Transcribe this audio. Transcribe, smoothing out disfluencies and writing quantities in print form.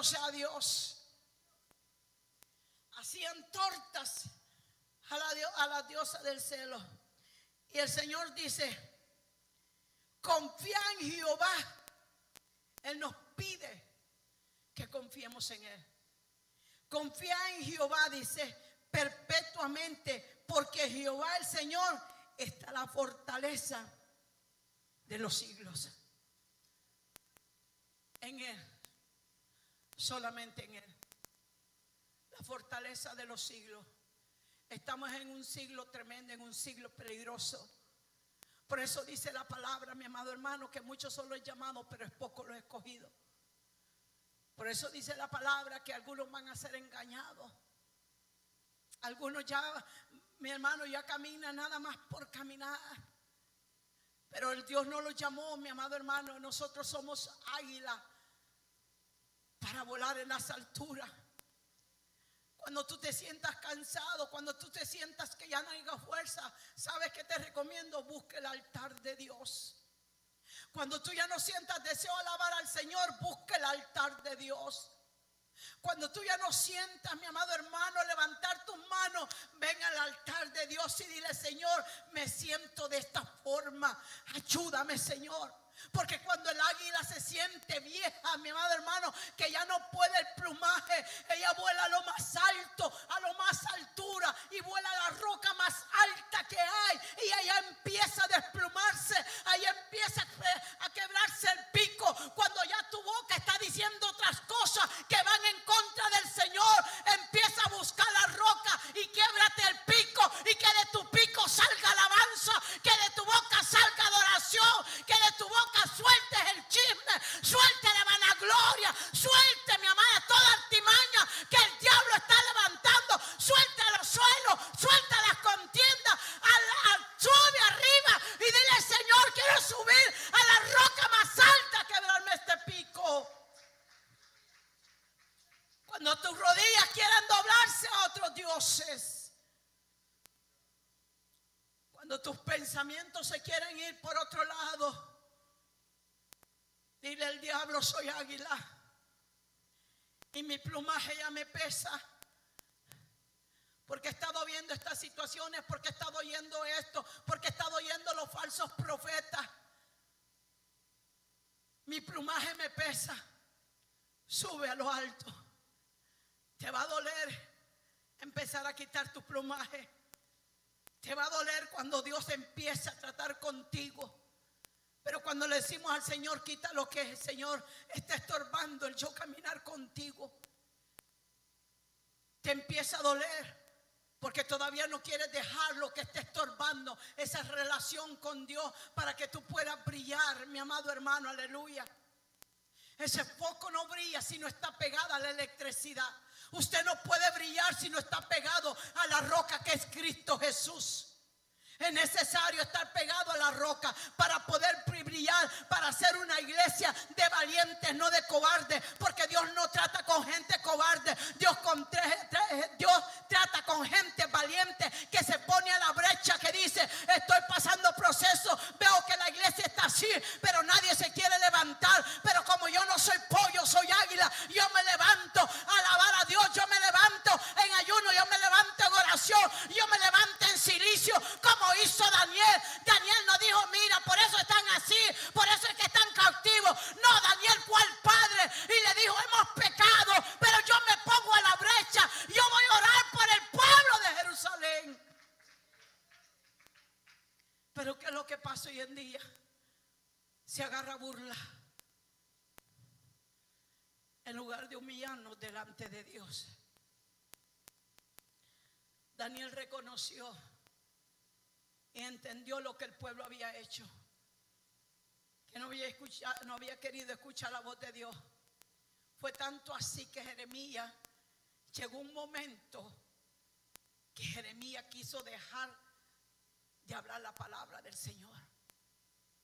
sea Dios. Hacían tortas a la diosa del celo. Y el Señor dice: confía en Jehová. Él nos pide que confiemos en Él. Confía en Jehová, dice, perpetuamente, porque Jehová el Señor está la fortaleza de los siglos. En Él, solamente en Él, la fortaleza de los siglos. Estamos en un siglo tremendo, en un siglo peligroso. Por eso dice la palabra, mi amado hermano, que muchos son los llamados, pero es poco los escogidos. Por eso dice la palabra que algunos van a ser engañados. Algunos ya, mi hermano, ya caminan nada más por caminar. Pero el Dios no los llamó, mi amado hermano. Nosotros somos águilas para volar en las alturas. Cuando tú te sientas cansado, cuando tú te sientas que ya no hay fuerza, ¿sabes qué te recomiendo? Busca el altar de Dios. Cuando tú ya no sientas deseo alabar al Señor, busca el altar de Dios. Cuando tú ya no sientas, mi amado hermano, levantar tus manos, ven al altar de Dios y dile: Señor, me siento de esta forma, ayúdame, Señor. Porque cuando el águila se siente vieja, mi amado hermano, que ya no puede el plumaje, ella vuela a lo más alto, a lo más altura, y vuela a la roca más alta que hay, y allá empieza a desplumarse, ahí empieza a quebrarse el pico. Cuando ya tu boca está diciendo otras cosas que van en contra del Señor, empieza a buscar la roca y quiebrate el pico, y que de tu pico salga alabanza, que de tu boca salga adoración, que de tu boca sueltes el chisme, suelte la vanagloria, suelte, mi amada, toda artimaña que el diablo está levantando, suelta los suelos, suelta las contiendas, sube arriba y dile: Señor, quiero subir a la roca más alta, quebrarme este pico. Cuando tus rodillas quieran doblarse a otros dioses, cuando tus pensamientos se quieren ir por otro lado, dile al diablo: soy águila y mi plumaje ya me pesa, porque he estado viendo estas situaciones, porque he estado oyendo esto, porque he estado oyendo los falsos profetas. Mi plumaje me pesa. Sube a lo alto. Te va a doler empezar a quitar tu plumaje. Te va a doler cuando Dios empieza a tratar contigo. Pero cuando le decimos al Señor: quita lo que el Señor está estorbando el yo caminar contigo, te empieza a doler, porque todavía no quieres dejar lo que esté estorbando esa relación con Dios, para que tú puedas brillar, mi amado hermano, aleluya. Ese foco no brilla si no está pegado a la electricidad. Usted no puede brillar si no está pegado a la roca que es Cristo Jesús. Es necesario estar pegado a la roca para poder brillar, para ser una iglesia de valientes, no de cobardes. Porque Dios no trata con gente cobarde. Dios trata con gente valiente, que se pone a la brecha, que dice: estoy pasando proceso, veo que la iglesia está así, pero nadie se quiere levantar. Pero como yo no soy pollo, soy águila, yo me levanto a alabar a Dios. Yo me levanto en ayuno, yo me levanto en oración, yo me levanto en silicio, como hizo Daniel. Daniel no dijo: mira, por eso están así, por eso es que están cautivos. No, Daniel fue al Padre y le dijo: hemos pecado, pero yo me pongo a la brecha, yo voy a orar por el pueblo de Jerusalén. Pero ¿qué es lo que pasa hoy en día? Se agarra burla en lugar de humillarnos delante de Dios. Daniel reconoció y entendió lo que el pueblo había hecho, que no había querido escuchar la voz de Dios. Fue tanto así que Jeremías, llegó un momento que Jeremías quiso dejar de hablar la palabra del Señor.